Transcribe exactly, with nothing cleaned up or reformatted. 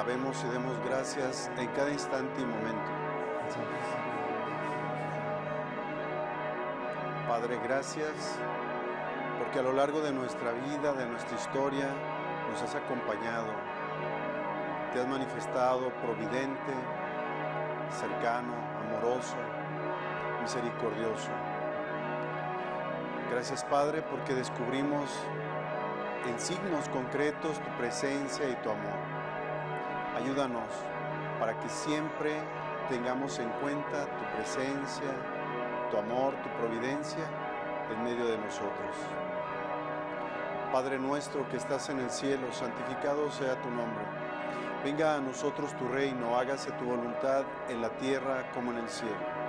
alabemos y demos gracias en cada instante y momento. Padre, gracias porque a lo largo de nuestra vida, de nuestra historia, nos has acompañado. Te has manifestado providente, cercano, amoroso, misericordioso. Gracias, Padre, porque descubrimos en signos concretos tu presencia y tu amor. Ayúdanos para que siempre tengamos en cuenta tu presencia, tu amor, tu providencia en medio de nosotros. Padre nuestro que estás en el cielo, santificado sea tu nombre. Venga a nosotros tu reino, hágase tu voluntad en la tierra como en el cielo.